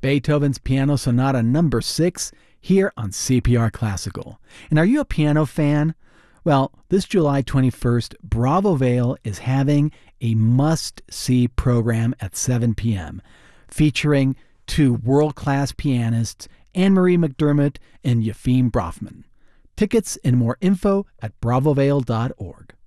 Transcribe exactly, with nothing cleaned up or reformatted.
Beethoven's Piano Sonata number six here on C P R Classical. And are you a piano fan? Well, this July twenty-first, Bravo Vale is having a must-see program at seven p.m. featuring two world-class pianists, Anne-Marie McDermott and Yefim Brofman. Tickets and more info at bravo vale dot org.